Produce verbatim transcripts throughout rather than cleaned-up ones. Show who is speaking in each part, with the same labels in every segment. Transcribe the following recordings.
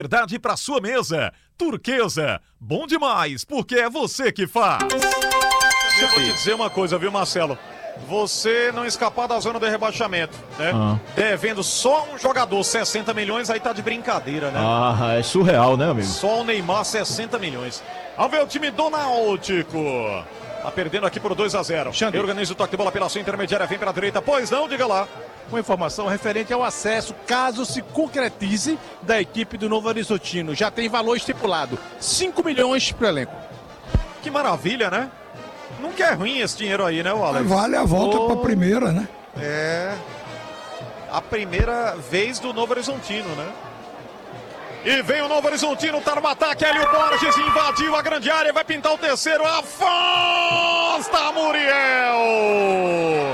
Speaker 1: Verdade para sua mesa. Turquesa, bom demais, porque é você que faz. Eu vou te dizer uma coisa, viu, Marcelo? Você não escapar da zona de rebaixamento, né? Ah. Devendo só um jogador sessenta milhões, aí tá de brincadeira, né?
Speaker 2: Ah, é surreal, né, amigo?
Speaker 1: Só o Neymar, sessenta milhões. Vamos ver o time do Náutico. Tá perdendo aqui por dois a zero. Xande. Organiza o toque de bola pela sua intermediária, vem pela direita. Pois não, diga lá.
Speaker 3: Uma informação referente ao acesso, caso se concretize, da equipe do Novo Horizontino. Já tem valor estipulado, cinco milhões para o elenco.
Speaker 1: Que maravilha, né? Nunca é ruim esse dinheiro aí, né, Alex?
Speaker 4: Vale a volta oh, para a primeira, né?
Speaker 1: É. A primeira vez do Novo Horizontino, né? E vem o Novo Horizontino, tá no ataque, Hélio Borges invadiu a grande área, vai pintar o terceiro, afasta Muriel!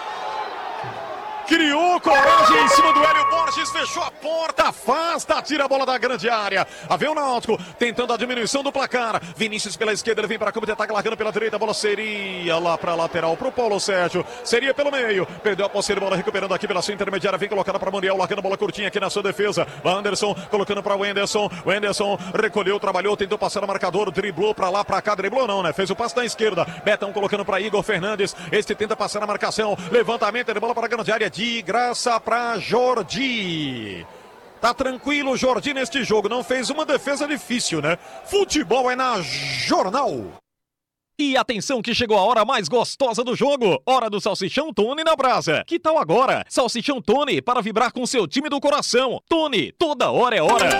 Speaker 1: Criou coragem em cima do Hélio Borges, fechou a porta, afasta, tira a bola da grande área. A ver o Náutico tentando a diminuição do placar. Vinícius pela esquerda, ele vem para campo de ataque, largando pela direita. A bola seria lá para lateral para o Paulo Sérgio. Seria pelo meio. Perdeu a posse de bola, recuperando aqui pela sua intermediária. Vem colocada para Muriel, largando a bola curtinha aqui na sua defesa. Anderson colocando para o Wenderson. O Wenderson recolheu, trabalhou, tentou passar o marcador, driblou para lá, para cá. Driblou não, né? Fez o passe da esquerda. Betão colocando para Igor Fernandes. Este tenta passar a marcação. Levantamento de bola para a grande área. De graça para Jordi. Tá tranquilo o Jordi neste jogo, não fez uma defesa difícil, né? Futebol é na Jornal. E atenção que chegou a hora mais gostosa do jogo. Hora do Salsichão Tony na brasa. Que tal agora? Salsichão Tony para vibrar com seu time do coração. Tony, toda hora é hora.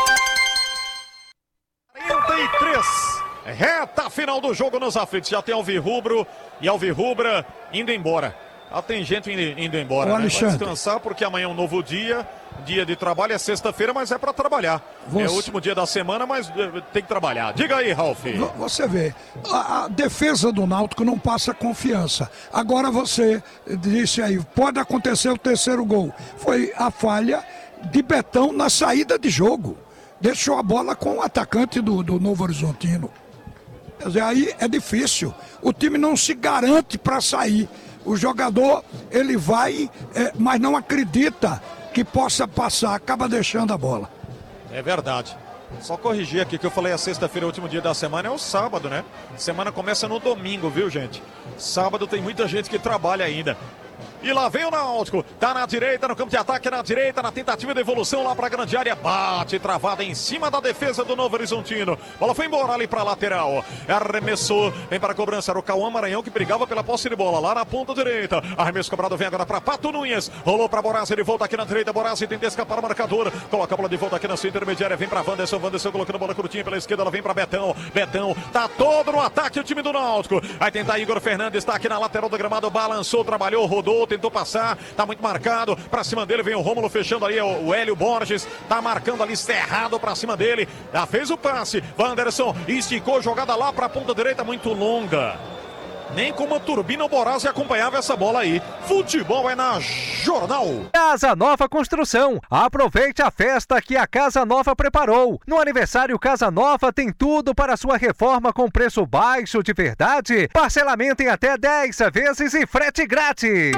Speaker 1: quarenta e três. Reta final do jogo nos aflitos. Já tem Alvirrubro e Alvirrubra indo embora. Ah, tem gente indo, indo embora, né? Vai descansar porque amanhã é um novo dia, dia de trabalho, é sexta-feira, mas é para trabalhar. Você... É o último dia da semana, mas tem que trabalhar. Diga aí, Ralf.
Speaker 4: Você vê, a, a defesa do Náutico não passa confiança. Agora você disse aí, pode acontecer o terceiro gol. Foi a falha de Betão na saída de jogo. Deixou a bola com o atacante do, do Novo Horizontino. Quer dizer, aí é difícil. O time não se garante para sair. O jogador, ele vai, é, mas não acredita que possa passar, acaba deixando a bola.
Speaker 1: É verdade. Só corrigir aqui que eu falei a sexta-feira, o último dia da semana, é o sábado, né? Semana começa no domingo, viu, gente? Sábado tem muita gente que trabalha ainda. E lá vem o Náutico, tá na direita, no campo de ataque, na direita, na tentativa de evolução lá pra grande área, bate, travada em cima da defesa do Novo Horizontino. Bola foi embora ali pra lateral, arremessou, vem para a cobrança, era o Cauã Maranhão que brigava pela posse de bola, lá na ponta direita. Arremesso cobrado, vem agora pra Pato Nunes, rolou pra Borassi, ele volta aqui na direita, Borassi tenta escapar o marcador, coloca a bola de volta aqui na sua intermediária, vem pra Wanderson, Wanderson colocando a bola curtinha pela esquerda, ela vem pra Betão, Betão, tá todo no ataque o time do Náutico. Vai tentar Igor Fernandes, tá aqui na lateral do gramado, balançou, trabalhou, rodou, tentou passar, tá muito marcado, pra cima dele vem o Rômulo fechando ali, o, o Hélio Borges, tá marcando ali, cerrado pra cima dele, já fez o passe, Wanderson esticou, jogada lá pra ponta direita, muito longa. Nem com uma turbina o Borassi acompanhava essa bola aí. Futebol é na Jornal.
Speaker 5: Casa Nova Construção. Aproveite a festa que a Casa Nova preparou. No aniversário Casa Nova tem tudo para sua reforma com preço baixo de verdade. Parcelamento em até dez vezes e frete grátis.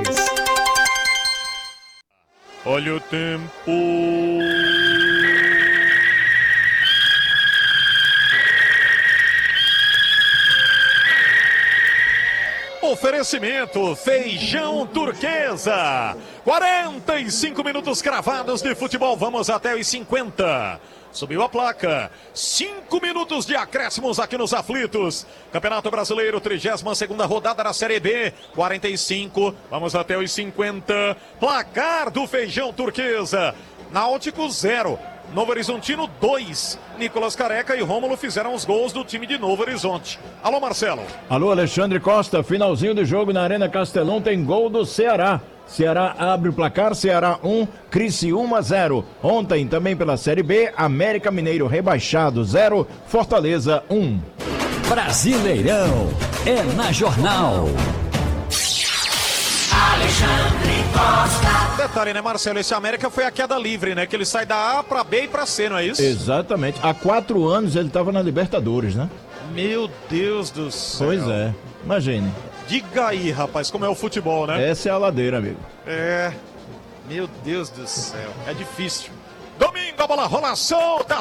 Speaker 1: Olha o tempo. Oferecimento Feijão Turquesa. quarenta e cinco minutos cravados de futebol. Vamos até os cinquenta. Subiu a placa. cinco minutos de acréscimos aqui nos aflitos. Campeonato Brasileiro, trigésima segunda rodada da Série B. quarenta e cinco. Vamos até os cinquenta. Placar do Feijão Turquesa. Náutico zero. Novo Horizontino dois. Nicolas Careca e Rômulo fizeram os gols do time de Novo Horizonte. Alô, Marcelo.
Speaker 2: Alô, Alexandre Costa. Finalzinho do jogo na Arena Castelão tem gol do Ceará. Ceará abre o placar, Ceará um, Criciúma zero. Ontem também pela Série B, América Mineiro rebaixado zero, Fortaleza um.
Speaker 6: Brasileirão é na Jornal. Alexandre Costa.
Speaker 1: Detalhe, né, Marcelo? Esse América foi a queda livre, né? Que ele sai da A pra B e pra C, não é isso?
Speaker 2: Exatamente. Há quatro anos ele estava na Libertadores, né?
Speaker 1: Meu Deus do céu.
Speaker 2: Pois é. Imagine.
Speaker 1: Diga aí, rapaz, como é o futebol, né?
Speaker 2: Essa é a ladeira, amigo.
Speaker 1: É. Meu Deus do céu. É difícil. Domingo, a bola rola solta,